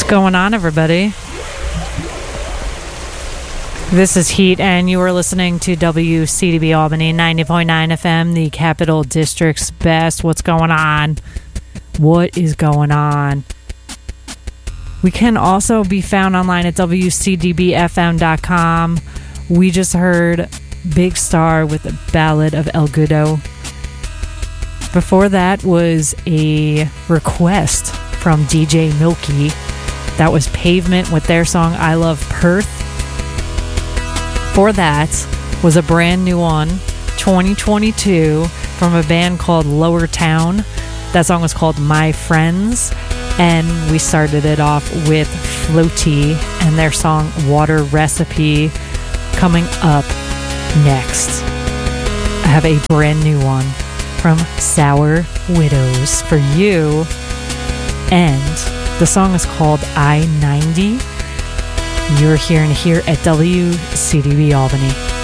going on, everybody? This is Heat, and you are listening to WCDB Albany 90.9 FM, the Capital District's best. What's going on? What is going on? We can also be found online at WCDBFM.com. We just heard Big Star with the Ballad of El Goodo. Before that was a request from DJ Milky. That was Pavement with their song I Love Perth. For that was a brand new one, 2022, from a band called Lower Town. That song was called My Friends. And we started it off with Floaty and their song Water Recipe. Coming up next, I have a brand new one from Sour Widows for you. And the song is called I-90. You're hearing here at WCDB Albany.